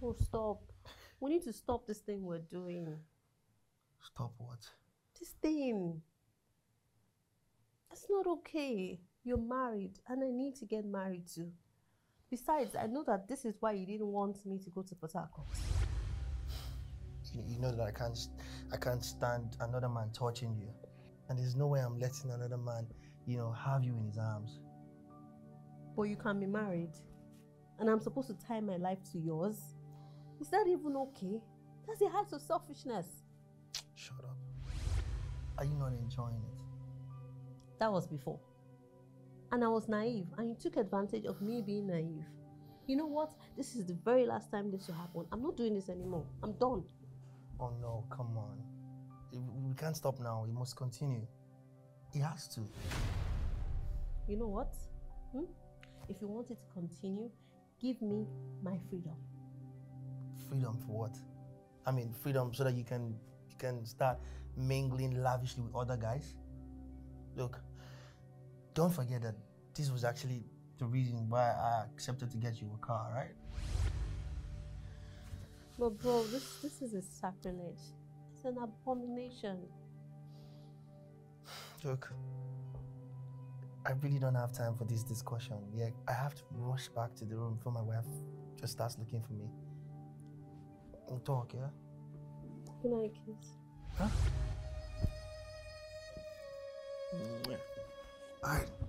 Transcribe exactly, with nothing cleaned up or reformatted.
Oh, stop. We need to stop this thing we're doing. Stop what? This thing. It's not okay. You're married, and I need to get married too. Besides, I know that this is why you didn't want me to go to Port Harcourt. You, you know that I can't, I can't stand another man touching you. And there's no way I'm letting another man, you know, have you in his arms. But you can be married. And I'm supposed to tie my life to yours? Is that even okay? That's the height of selfishness. Shut up. Are you not enjoying it? That was before. And I was naive, and you took advantage of me being naive. You know what? This is the very last time this will happen. I'm not doing this anymore. I'm done. Oh no, come on. We can't stop now. We must continue. He has to. You know what? Hmm? If you want it to continue, give me my freedom. Freedom for what? I mean, freedom so that you can you can start mingling lavishly with other guys? Look, don't forget that this was actually the reason why I accepted to get you a car, right? But bro, this this is a sacrilege. It's an abomination. Look, I really don't have time for this discussion. Yeah, I have to rush back to the room before my wife just starts looking for me. We'll talk, yeah? Good night, kiss. Huh? All right.